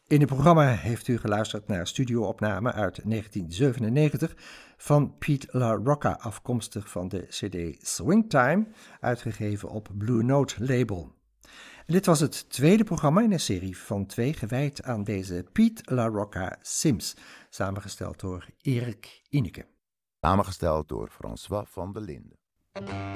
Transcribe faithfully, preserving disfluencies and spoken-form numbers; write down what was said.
In het programma heeft u geluisterd naar studioopname uit negentien zevenennegentig van Pete La Rocca, afkomstig van de cd Swingtime, uitgegeven op Blue Note label. En dit was het tweede programma in een serie van twee gewijd aan deze Pete La Rocca Sims, samengesteld door Erik Ineke. Samengesteld door François van der Linden.